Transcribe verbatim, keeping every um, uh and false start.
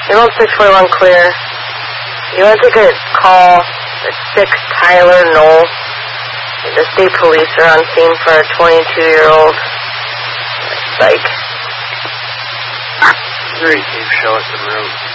You're on six forty-one clear. You want to take a call at six Tyler Knoll. The state police are on scene for a twenty-two-year-old psych. Great, you show us the room.